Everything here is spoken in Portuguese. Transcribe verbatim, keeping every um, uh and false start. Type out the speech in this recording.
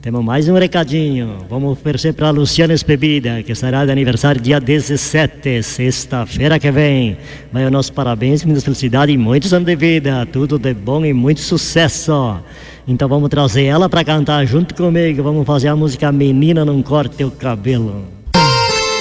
Temos mais um recadinho. Vamos oferecer para a Luciana Espebida, que estará de aniversário dia dezessete, sexta-feira que vem. Vai o nosso parabéns, muita felicidade e muitos anos de vida. Tudo de bom e muito sucesso. Então vamos trazer ela para cantar junto comigo. Vamos fazer a música Menina Não Corte o Cabelo.